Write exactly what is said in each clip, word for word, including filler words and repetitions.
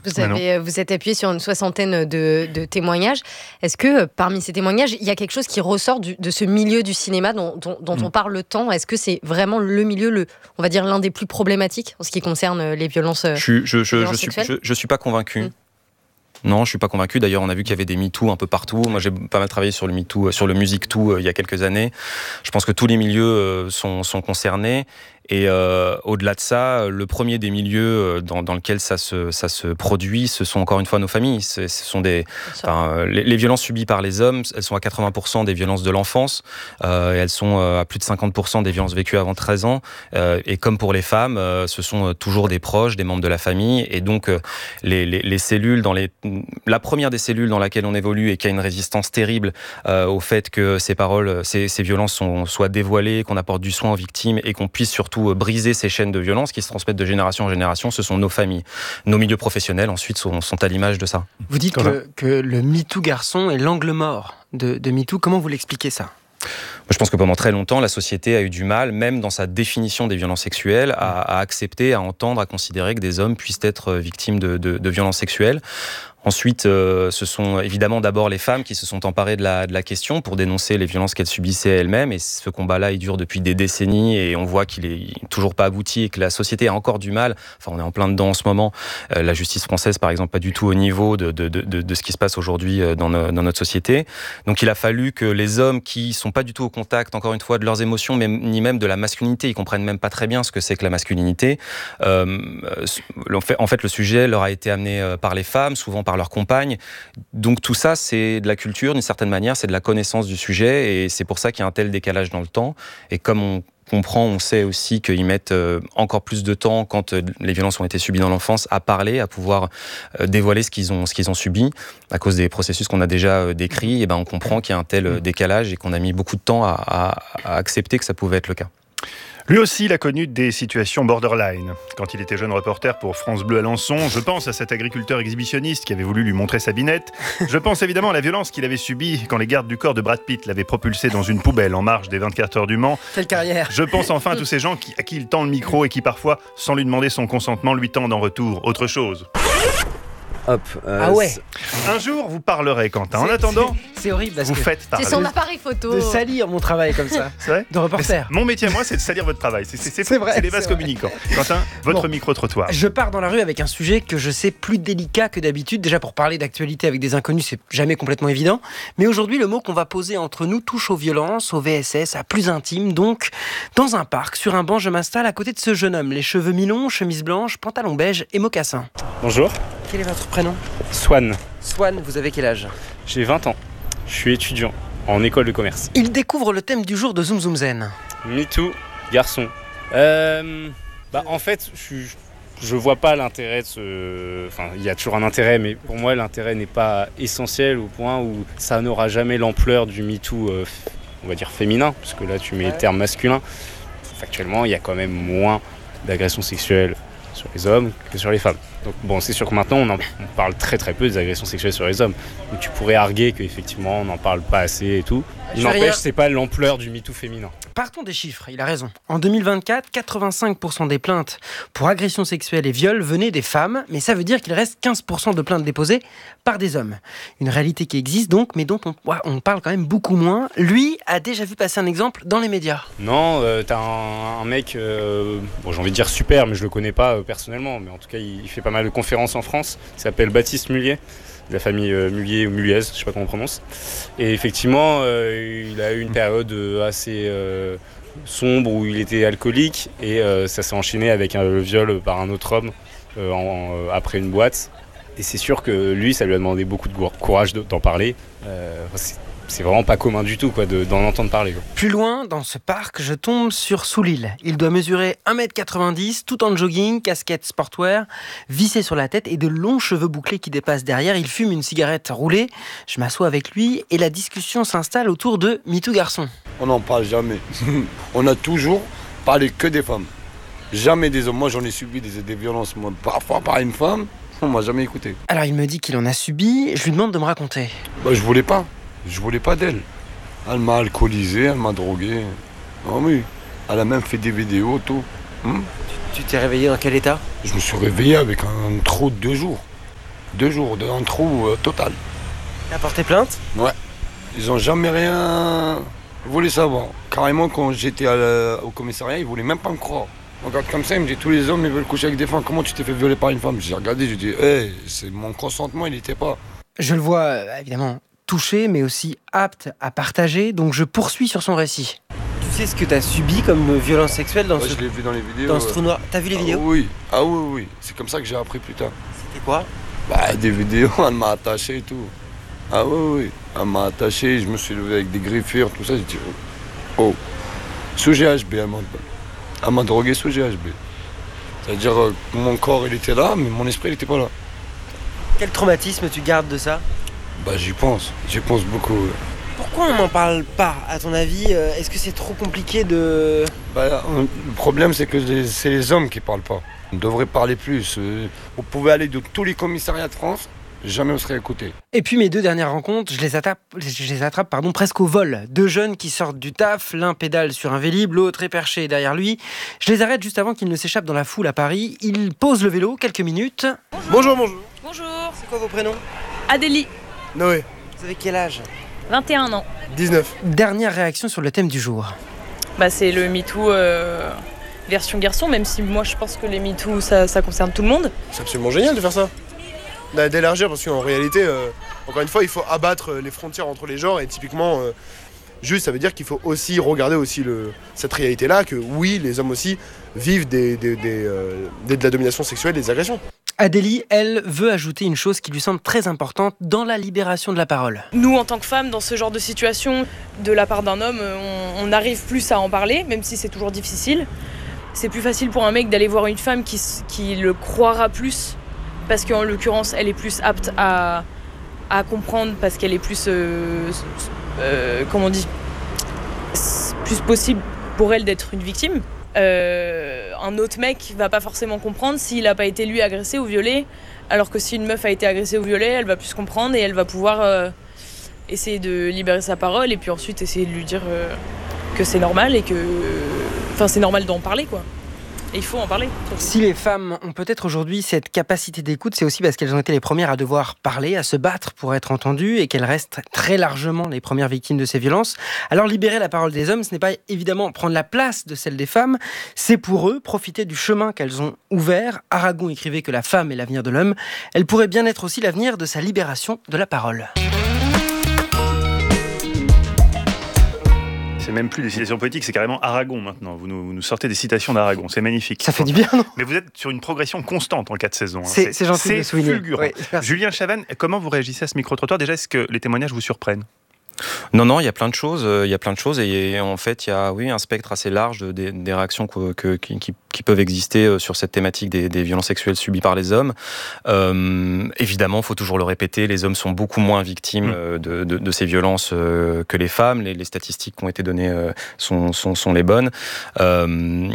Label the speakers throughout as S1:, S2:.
S1: Vous, avez, vous êtes appuyé sur une soixantaine de, de témoignages. Est-ce que parmi ces témoignages, il y a quelque chose qui ressort du, de ce milieu du cinéma dont, dont, dont mmh. on parle tant ? Est-ce que c'est vraiment le milieu, le, on va dire l'un des plus problématiques en ce qui concerne les violences,
S2: je, je, je,
S1: violences
S2: je
S1: sexuelles ?
S2: suis, je, je suis pas convaincu.
S1: Mmh.
S2: Non, je ne suis pas convaincu. D'ailleurs, on a vu qu'il y avait des MeToo un peu partout. Moi, j'ai pas mal travaillé sur le MeToo, sur le MusicToo euh, il y a quelques années. Je pense que tous les milieux euh, sont, sont concernés. Et euh, au-delà de ça, le premier des milieux dans, dans lequel ça se, ça se produit, ce sont encore une fois nos familles. C'est, ce sont des, enfin, les, les violences subies par les hommes, elles sont à quatre-vingts pour cent des violences de l'enfance. Euh, et elles sont à plus de cinquante pour cent des violences vécues avant treize ans. Euh, et comme pour les femmes, euh, ce sont toujours des proches, des membres de la famille. Et donc, euh, les, les, les cellules, dans les, la première des cellules dans laquelle on évolue et qui a une résistance terrible euh, au fait que ces paroles, ces, ces violences sont, soient dévoilées, qu'on apporte du soin aux victimes et qu'on puisse surtout briser ces chaînes de violence qui se transmettent de génération en génération, ce sont nos familles. Nos milieux professionnels, ensuite, sont, sont à l'image de ça.
S3: Vous dites que, que le MeToo garçon est l'angle mort de, de MeToo. Comment vous l'expliquez ça ?
S2: Je pense que pendant très longtemps, la société a eu du mal, même dans sa définition des violences sexuelles, à, à accepter, à entendre, à considérer que des hommes puissent être victimes de, de, de violences sexuelles. Ensuite, euh, ce sont évidemment d'abord les femmes qui se sont emparées de la, de la question pour dénoncer les violences qu'elles subissaient elles-mêmes. Et ce combat-là, il dure depuis des décennies et on voit qu'il est toujours pas abouti et que la société a encore du mal. Enfin, on est en plein dedans en ce moment. Euh, la justice française, par exemple, pas du tout au niveau de, de, de, de ce qui se passe aujourd'hui dans, no, dans notre société. Donc, il a fallu que les hommes qui sont pas du tout au contact, encore une fois, de leurs émotions, mais, ni même de la masculinité, ils comprennent même pas très bien ce que c'est que la masculinité. Euh, en fait, le sujet leur a été amené par les femmes, souvent par leurs compagnes. Donc tout ça, c'est de la culture, d'une certaine manière, c'est de la connaissance du sujet, et c'est pour ça qu'il y a un tel décalage dans le temps. Et comme on comprend, on sait aussi qu'ils mettent encore plus de temps, quand les violences ont été subies dans l'enfance, à parler, à pouvoir dévoiler ce qu'ils ont, ce qu'ils ont subi, à cause des processus qu'on a déjà décrits, et ben on comprend qu'il y a un tel décalage et qu'on a mis beaucoup de temps à, à, à accepter que ça pouvait être le cas.
S4: Lui aussi, il a connu des situations borderline. Quand il était jeune reporter pour France Bleu Alençon, je pense à cet agriculteur exhibitionniste qui avait voulu lui montrer sa binette. Je pense évidemment à la violence qu'il avait subie quand les gardes du corps de Brad Pitt l'avaient propulsé dans une poubelle en marge des vingt-quatre heures du Mans.
S3: Quelle carrière!
S4: Je pense enfin à tous ces gens qui, à qui il tend le micro et qui parfois, sans lui demander son consentement, lui tendent en retour autre chose.
S5: Hop, euh,
S3: ah ouais.
S4: Un jour, vous parlerez, Quentin. En attendant,
S3: c'est, c'est horrible parce
S4: vous
S3: que
S4: faites parler.
S1: C'est son appareil photo.
S3: De salir mon travail comme ça.
S4: C'est vrai ?
S3: De reporter.
S4: Mon métier à moi, c'est de salir votre travail. C'est, c'est, c'est,
S3: c'est vrai.
S4: C'est les vases communicants. Quentin, votre
S3: bon.
S4: micro-trottoir.
S3: Je pars dans la rue avec un sujet que je sais plus délicat que d'habitude. Déjà, pour parler d'actualité avec des inconnus, c'est jamais complètement évident. Mais aujourd'hui, le mot qu'on va poser entre nous touche aux violences, au V S S, à plus intime. Donc, dans un parc, sur un banc, je m'installe à côté de ce jeune homme. Les cheveux mi-longs, chemise blanche, pantalon beige et mocassins.
S6: Bonjour.
S3: Quel est votre prénom ?
S6: Swan.
S3: Swan, vous avez quel âge ?
S6: J'ai vingt ans. Je suis étudiant en école de commerce.
S3: Il découvre le thème du jour de Zoom Zoom Zen.
S6: MeToo, garçon. Euh, bah, en fait, je, je vois pas l'intérêt de ce... Enfin, il y a toujours un intérêt, mais pour moi, l'intérêt n'est pas essentiel au point où ça n'aura jamais l'ampleur du MeToo, euh, on va dire féminin, parce que là, tu mets ouais. le terme masculin. Factuellement, il y a quand même moins d'agressions sexuelles sur les hommes que sur les femmes. Donc bon, c'est sûr que maintenant on, en, on parle très très peu des agressions sexuelles sur les hommes. Donc tu pourrais arguer qu'effectivement on n'en parle pas assez et tout. Il n'empêche, rien... c'est pas l'ampleur du MeToo féminin.
S3: Partons des chiffres, il a raison. En deux mille vingt-quatre, quatre-vingt-cinq pour cent des plaintes pour agressions sexuelles et viols venaient des femmes, mais ça veut dire qu'il reste quinze pour cent de plaintes déposées par des hommes. Une réalité qui existe donc, mais dont on, on parle quand même beaucoup moins. Lui a déjà vu passer un exemple dans les médias.
S6: Non, euh, t'as un, un mec, euh, bon, j'ai envie de dire super, mais je le connais pas euh, personnellement, mais en tout cas il, il fait pas mal de conférences en France. Il s'appelle Baptiste Mullier, de la famille euh, Mullier ou Mulliez, je sais pas comment on prononce. Et effectivement, euh, il a eu une période euh, assez euh, sombre où il était alcoolique et euh, ça s'est enchaîné avec un, le viol par un autre homme euh, en, en, après une boîte. Et c'est sûr que lui, ça lui a demandé beaucoup de courage de, d'en parler. Euh, c'est, c'est vraiment pas commun du tout quoi, de, d'en entendre parler. Quoi.
S3: Plus loin, dans ce parc, je tombe sur Soulil. Il doit mesurer un mètre quatre-vingt-dix, tout en jogging, casquette sportwear, vissé sur la tête et de longs cheveux bouclés qui dépassent derrière. Il fume une cigarette roulée. Je m'assois avec lui et la discussion s'installe autour de MeToo garçon.
S7: On n'en parle jamais. On a toujours parlé que des femmes. Jamais des hommes. Moi, j'en ai subi des, des violences, moi, parfois par une femme. On m'a jamais écouté.
S3: Alors, il me dit qu'il en a subi. Je lui demande de me raconter.
S7: Bah, je voulais pas. Je voulais pas d'elle. Elle m'a alcoolisé, elle m'a drogué. Oh oui. Elle a même fait des vidéos, tout. Hmm
S3: tu, tu t'es réveillé dans quel état ?
S7: Je me suis réveillé avec un trou de deux jours. Deux jours, de, un trou euh, total.
S3: T'as porté plainte ?
S7: Ouais. Ils ont jamais rien voulu savoir. Carrément, quand j'étais à la- au commissariat, ils voulaient même pas me croire. On regarde comme ça, ils me disent tous les hommes ils veulent coucher avec des femmes. Comment tu t'es fait violer par une femme ? J'ai regardé, j'ai dit, hé, c'est mon consentement, il n'était pas.
S3: Je le vois euh, évidemment touché, mais aussi apte à partager, donc je poursuis sur son récit. Tu sais ce que t'as subi comme violence sexuelle dans,
S7: Ouais,
S3: ce,
S7: je l'ai vu dans les vidéos.
S3: dans ce
S7: ouais.
S3: trou noir ? T'as vu les
S7: Ah
S3: vidéos ?
S7: oui, ah oui, oui. C'est comme ça que j'ai appris plus tard.
S3: C'était quoi ?
S7: Bah, des vidéos, elle m'a attaché et tout. Ah oui, oui. Elle m'a attaché, je me suis levé avec des griffures, tout ça. J'ai dit, oh, sous G H B, elle m'a, elle m'a drogué sous G H B. C'est-à-dire euh, que mon corps, il était là, mais mon esprit, il n'était pas là.
S3: Quel traumatisme tu gardes de ça ?
S7: Bah, j'y pense, j'y pense beaucoup. ouais.
S3: Pourquoi on n'en parle pas, à ton avis ? euh, Est-ce que c'est trop compliqué de...
S7: Bah, euh, le problème, c'est que les- c'est les hommes qui parlent pas. On devrait parler plus. euh, Vous pouvez aller de tous les commissariats de France, jamais on serait écouté.
S3: Et puis mes deux dernières rencontres, je les attrape, je les attrape pardon, presque au vol. Deux jeunes qui sortent du taf, l'un pédale sur un vélib, l'autre est perché derrière lui. Je les arrête juste avant qu'ils ne s'échappent dans la foule à Paris. Ils posent le vélo quelques minutes.
S8: Bonjour, bonjour.
S9: Bonjour,
S3: C'est quoi vos prénoms ?
S9: Adélie,
S8: Noé,
S3: Vous avez quel âge ?
S9: vingt et un ans.
S8: dix-neuf.
S3: Dernière réaction sur le thème du jour.
S9: Bah, c'est le MeToo euh, version garçon, même si moi je pense que les MeToo ça, ça concerne tout le monde.
S8: C'est absolument génial de faire ça. D'a- D'élargir, parce qu'en réalité, euh, encore une fois, il faut abattre euh, les frontières entre les genres et typiquement, euh, juste, ça veut dire qu'il faut aussi regarder aussi le, cette réalité-là, que oui, les hommes aussi vivent des, des, des, euh, des- de la domination sexuelle, des agressions.
S3: Adélie, elle, veut ajouter une chose qui lui semble très importante dans la libération de la parole.
S9: Nous, en tant que femmes, dans ce genre de situation, de la part d'un homme, on, on arrive plus à en parler, même si c'est toujours difficile. C'est plus facile pour un mec d'aller voir une femme qui, s- qui le croira plus, parce qu'en l'occurrence, elle est plus apte à, à comprendre, parce qu'elle est plus, euh, euh, comment on dit, c'est plus possible pour elle d'être une victime. Euh, un autre mec va pas forcément comprendre s'il a pas été lui agressé ou violé, alors que si une meuf a été agressée ou violée, elle va plus comprendre et elle va pouvoir euh, essayer de libérer sa parole et puis ensuite essayer de lui dire euh, que c'est normal et que, enfin, c'est normal d'en parler, quoi. Et il faut en parler. surtout.
S3: Si les femmes ont peut-être aujourd'hui cette capacité d'écoute, c'est aussi parce qu'elles ont été les premières à devoir parler, à se battre pour être entendues et qu'elles restent très largement les premières victimes de ces violences. Alors libérer la parole des hommes, ce n'est pas évidemment prendre la place de celle des femmes, c'est pour eux profiter du chemin qu'elles ont ouvert. Aragon écrivait que la femme est l'avenir de l'homme. Elle pourrait bien être aussi l'avenir de sa libération de la parole.
S4: C'est même plus des citations poétiques, c'est carrément Aragon maintenant. Vous nous, vous nous sortez des citations d'Aragon, c'est magnifique.
S3: Ça fait du bien, non ?
S4: Mais vous êtes sur une progression constante en quatre saisons. hein.
S3: C'est, c'est gentil de le souligner.
S4: fulgurant.
S3: Oui, merci.
S4: Julien Chavannes, comment vous réagissez à ce micro-trottoir ? Déjà, est-ce que les témoignages vous surprennent ?
S2: Non, non, il y a plein de choses. euh, Il y a plein de choses et en fait, il y a oui un spectre assez large de- des, des réactions que, que- qui, qui- qui peuvent exister euh, sur cette thématique des, des violences sexuelles subies par les hommes. Euh, évidemment, il faut toujours le répéter, les hommes sont beaucoup moins victimes euh, de, de- de ces violences euh, que les femmes. Les, les statistiques qui ont été données euh, sont, sont, sont les bonnes. Euh,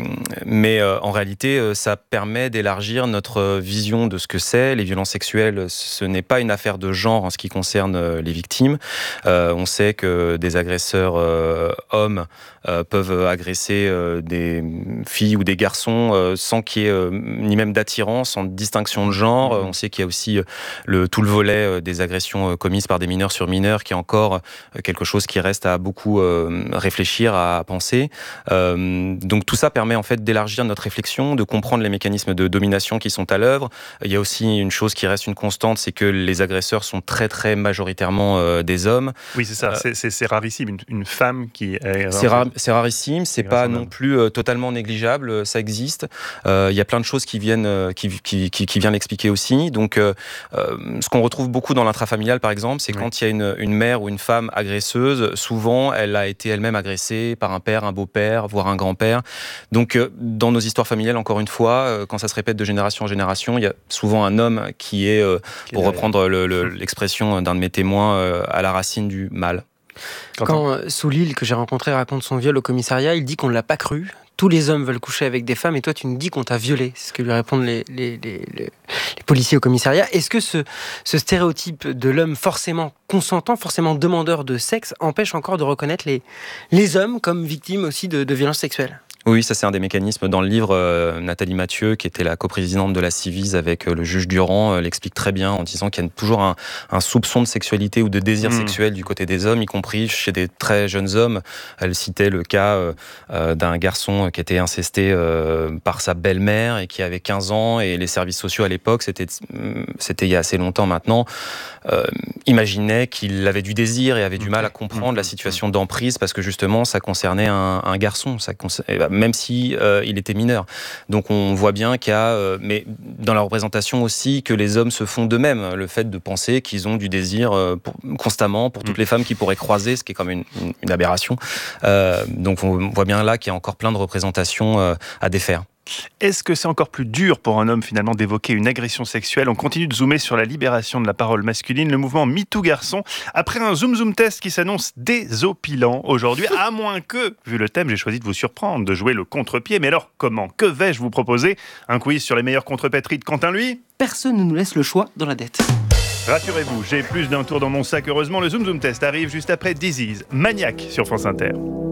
S2: mais euh, en réalité, euh, ça permet d'élargir notre vision de ce que c'est. Les violences sexuelles, ce n'est pas une affaire de genre en ce qui concerne euh, les victimes. Euh, on sait que des agresseurs euh, hommes euh, peuvent agresser euh, des filles ou des garçons euh, sans qu'il y ait euh, ni même d'attirance, sans distinction de genre. Euh, on sait qu'il y a aussi euh, le, tout le volet euh, des agressions euh, commises par des mineurs sur mineurs, qui est encore euh, quelque chose qui reste à beaucoup euh, réfléchir, à penser. Euh, donc tout ça permet en fait d'élargir notre réflexion, de comprendre les mécanismes de domination qui sont à l'œuvre. Il y a aussi une chose qui reste une constante, c'est que les agresseurs sont très très majoritairement euh, des hommes.
S4: Oui, c'est ça,
S2: Euh,
S4: c'est, c'est, c'est rarissime, une, une femme qui est...
S2: C'est, rare, c'est rarissime, c'est
S4: grâce
S2: pas
S4: à
S2: non
S4: l'homme.
S2: plus euh, totalement négligeable, euh, ça existe. Euh, Il y a plein de choses qui viennent, euh, qui, qui, qui, qui viennent l'expliquer aussi. Donc, euh, euh, ce qu'on retrouve beaucoup dans l'intrafamilial, par exemple, c'est
S4: Oui.
S2: quand il y a une, une mère ou une femme agresseuse, souvent, elle a été elle-même agressée par un père, un beau-père, voire un grand-père. Donc, euh, dans nos histoires familiales, encore une fois, euh, quand ça se répète de génération en génération, il y a souvent un homme qui est, euh,
S4: Qui est
S2: pour
S4: derrière.
S2: reprendre le, le, l'expression d'un de mes témoins, euh, à la racine du mal.
S3: Quand euh, Soulil, que j'ai rencontré, raconte son viol au commissariat, il dit qu'on ne l'a pas cru. Tous les hommes veulent coucher avec des femmes et toi tu nous dis qu'on t'a violé. C'est ce que lui répondent les, les, les, les, les policiers au commissariat. Est-ce que ce, ce stéréotype de l'homme forcément consentant, forcément demandeur de sexe, empêche encore de reconnaître les, les hommes comme victimes aussi de, de violences sexuelles ?
S2: Oui, ça c'est un des mécanismes. Dans le livre, euh, Nathalie Mathieu, qui était la coprésidente de la Civis avec euh, le juge Durand, euh, l'explique très bien en disant qu'il y a toujours un, un soupçon de sexualité ou de désir mmh. sexuel du côté des hommes, y compris chez des très jeunes hommes. Elle citait le cas euh, euh, d'un garçon qui était incesté euh, par sa belle-mère et qui avait quinze ans, et les services sociaux à l'époque, c'était, c'était il y a assez longtemps maintenant, euh, imaginaient qu'il avait du désir et avait du mal à comprendre mmh. la situation d'emprise parce que justement ça concernait un, un garçon, ça concernait, même si euh, il était mineur. Donc on voit bien qu'il y a, euh, mais dans la représentation aussi, que les hommes se font d'eux-mêmes. Le fait de penser qu'ils ont du désir euh, pour, constamment pour toutes les femmes qu'ils pourraient croiser, ce qui est comme une, une, une aberration. Euh, donc on voit bien là qu'il y a encore plein de représentations euh, à défaire.
S4: Est-ce que c'est encore plus dur pour un homme finalement d'évoquer une agression sexuelle ? On continue de zoomer sur la libération de la parole masculine, le mouvement MeToo Garçon, après un zoom zoom test qui s'annonce désopilant aujourd'hui, à moins que, vu le thème, j'ai choisi de vous surprendre, de jouer le contre-pied. Mais alors comment ? Que vais-je vous proposer ? Un quiz sur les meilleures contre-pétries de Quentin, lui ?
S3: Personne ne nous laisse le choix dans la dette.
S4: Rassurez-vous, j'ai plus d'un tour dans mon sac. Heureusement, le zoom zoom test arrive juste après This Is Maniac sur France Inter.